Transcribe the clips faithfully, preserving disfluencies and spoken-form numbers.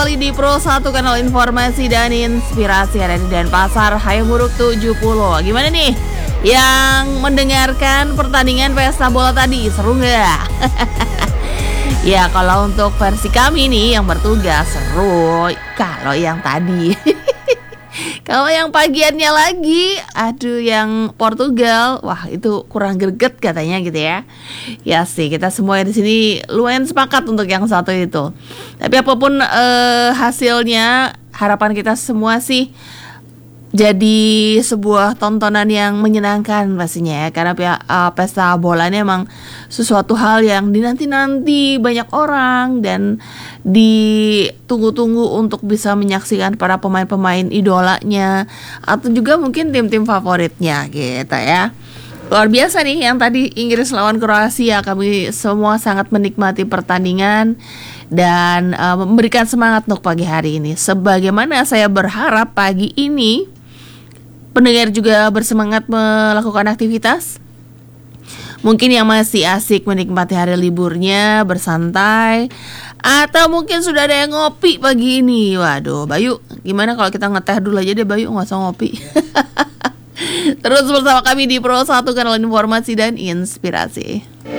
kembali di Pro satu, kanal informasi dan inspirasi R R I Denpasar, Hayamuruk tujuh puluh. Gimana nih yang mendengarkan pertandingan pesta bola tadi? Seru nggak? Ya, kalau untuk versi kami nih yang bertugas seru. Kalau yang tadi kalau yang pagiannya lagi, aduh, yang Portugal, wah itu kurang greget katanya gitu ya. Ya sih, kita semua di sini lumayan sepakat untuk yang satu itu. Tapi apapun eh, hasilnya, harapan kita semua sih jadi sebuah tontonan yang menyenangkan pastinya ya. Karena uh, pesta bola ini emang sesuatu hal yang dinanti-nanti banyak orang dan ditunggu-tunggu untuk bisa menyaksikan para pemain-pemain idolanya atau juga mungkin tim-tim favoritnya gitu ya. Luar biasa nih yang tadi Inggris lawan Kroasia, kami semua sangat menikmati pertandingan dan uh, memberikan semangat untuk pagi hari ini. Sebagaimana saya berharap pagi ini pendengar juga bersemangat melakukan aktivitas. Mungkin yang masih asik menikmati hari liburnya, bersantai, atau mungkin sudah ada yang ngopi pagi ini. Waduh, Bayu, gimana kalau kita ngeteh dulu aja deh, Bayu, nggak usah ngopi. Terus bersama kami di Pro satu, kanal informasi dan inspirasi.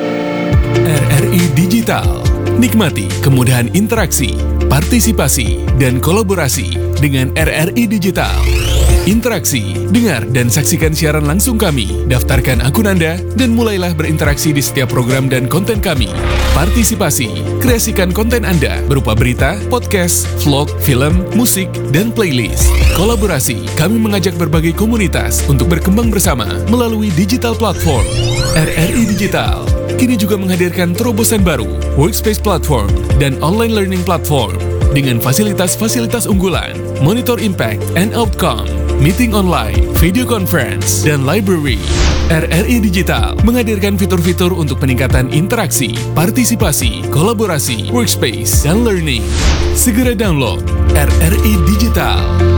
R R I Digital, nikmati kemudahan interaksi, partisipasi, dan kolaborasi dengan R R I Digital. Interaksi, dengar dan saksikan siaran langsung kami, daftarkan akun Anda, dan mulailah berinteraksi di setiap program dan konten kami. Partisipasi, kreasikan konten Anda berupa berita, podcast, vlog, film, musik, dan playlist. Kolaborasi, kami mengajak berbagai komunitas untuk berkembang bersama melalui digital platform. R R I Digital kini juga menghadirkan terobosan baru, workspace platform, dan online learning platform dengan fasilitas-fasilitas unggulan, monitor impact and outcome, meeting online, video conference, dan library. R R I Digital menghadirkan fitur-fitur untuk peningkatan interaksi, partisipasi, kolaborasi, workspace, dan learning. Segera download R R I Digital.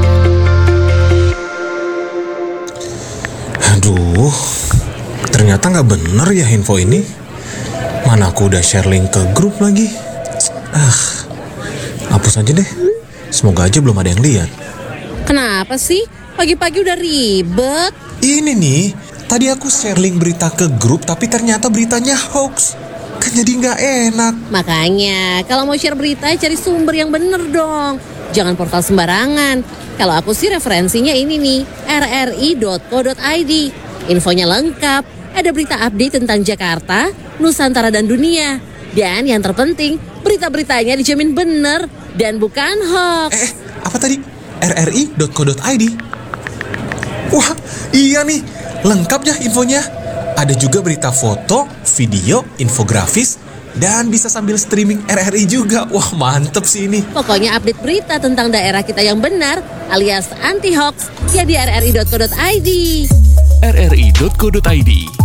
Aduh, ternyata nggak bener ya info ini. Mana aku udah share link ke grup lagi. Ah, hapus aja deh. Semoga aja belum ada yang lihat. Kenapa sih? Pagi-pagi udah ribet. Ini nih, tadi aku share link berita ke grup, tapi ternyata beritanya hoax. Kan jadi nggak enak. Makanya, kalau mau share berita, cari sumber yang bener dong. Jangan portal sembarangan. Kalau aku sih referensinya ini nih, r r i dot co dot i d. Infonya lengkap. Ada berita update tentang Jakarta, Nusantara, dan dunia. Dan yang terpenting, berita-beritanya dijamin bener dan bukan hoax. Eh, apa tadi? r r i dot co dot i d. Wah, iya nih, lengkap ya infonya. Ada juga berita foto, video, infografis, dan bisa sambil streaming R R I juga. Wah, mantep sih ini. Pokoknya update berita tentang daerah kita yang benar alias anti hoax ya di r r i dot co dot i d. r r i dot co dot i d